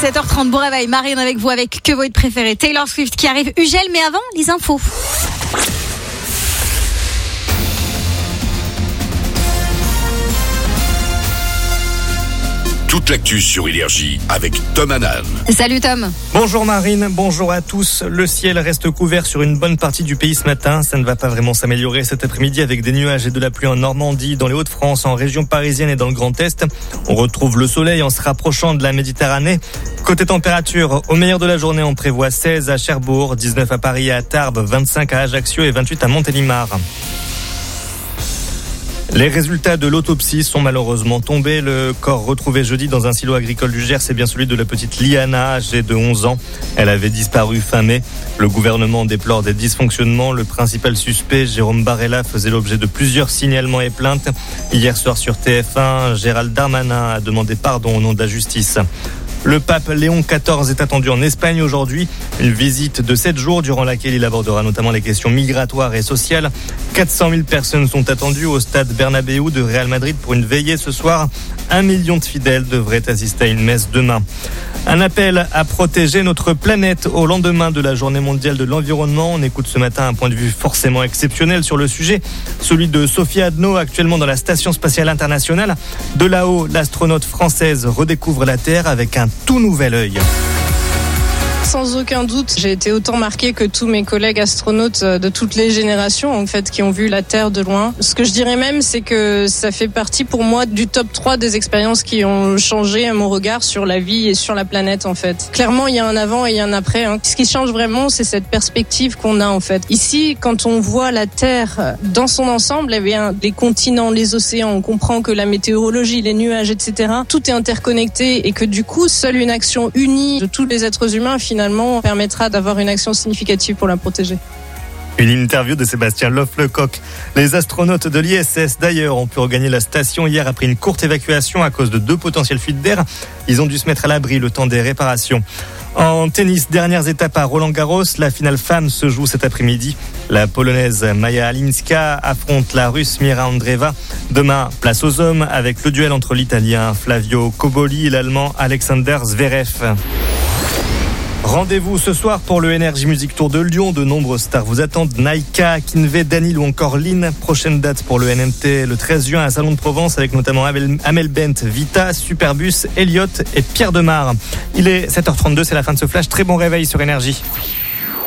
7h30, bon réveil, Marine avec vous avec Que votre préféré, Taylor Swift qui arrive, Ugel, mais avant, les infos. Toute l'actu sur Énergie avec Tom Hanan. Salut Tom. Bonjour Marine, bonjour à tous. Le ciel reste couvert sur une bonne partie du pays ce matin. Ça ne va pas vraiment s'améliorer cet après-midi avec des nuages et de la pluie en Normandie, dans les Hauts-de-France, en région parisienne et dans le Grand Est. On retrouve le soleil en se rapprochant de la Méditerranée. Côté température, au meilleur de la journée, on prévoit 16 à Cherbourg, 19 à Paris et à Tarbes, 25 à Ajaccio et 28 à Montélimar. Les résultats de l'autopsie sont malheureusement tombés. Le corps retrouvé jeudi dans un silo agricole du Gers, c'est bien celui de la petite Liana, âgée de 11 ans. Elle avait disparu fin mai. Le gouvernement déplore des dysfonctionnements. Le principal suspect, Jérôme Barella, faisait l'objet de plusieurs signalements et plaintes. Hier soir sur TF1, Gérald Darmanin a demandé pardon au nom de la justice. Le pape Léon XIV est attendu en Espagne aujourd'hui. Une visite de 7 jours durant laquelle il abordera notamment les questions migratoires et sociales. 400 000 personnes sont attendues au stade Bernabéu de Real Madrid pour une veillée ce soir. 1 million de fidèles devraient assister à une messe demain. Un appel à protéger notre planète au lendemain de la journée mondiale de l'environnement. On écoute ce matin un point de vue forcément exceptionnel sur le sujet, celui de Sophie Adno, actuellement dans la Station spatiale internationale. De là-haut, l'astronaute française redécouvre la Terre avec un tout nouvel œil. Sans aucun doute, j'ai été autant marquée que tous mes collègues astronautes de toutes les générations en fait qui ont vu la Terre de loin. Ce que je dirais même, c'est que ça fait partie pour moi du top 3 des expériences qui ont changé mon regard sur la vie et sur la planète en fait. Clairement, il y a un avant et il y a un après. Ce qui change vraiment, c'est cette perspective qu'on a en fait. Ici, quand on voit la Terre dans son ensemble, eh bien, les continents, les océans, on comprend que la météorologie, les nuages, etc., tout est interconnecté et que du coup, seule une action unie de tous les êtres humains finalement permettra d'avoir une action significative pour la protéger. Une interview de Sébastien Loff-Lecoq. Les astronautes de l'ISS, d'ailleurs, ont pu regagner la station hier après une courte évacuation à cause de 2 potentielles fuites d'air. Ils ont dû se mettre à l'abri le temps des réparations. En tennis, dernières étapes à Roland-Garros. La finale femme se joue cet après-midi. La Polonaise Maja Alinska affronte la Russe Mira Andreeva. Demain, place aux hommes avec le duel entre l'Italien Flavio Cobolli et l'Allemand Alexander Zverev. Rendez-vous ce soir pour le Energy Music Tour de Lyon. De nombreuses stars vous attendent. Naïka, Kinvey, Danil ou encore Lynn. Prochaine date pour le NMT le 13 juin à Salon de Provence avec notamment Amel Bent, Vita, Superbus, Elliott et Pierre Demar. Il est 7h32, c'est la fin de ce flash. Très bon réveil sur Énergie.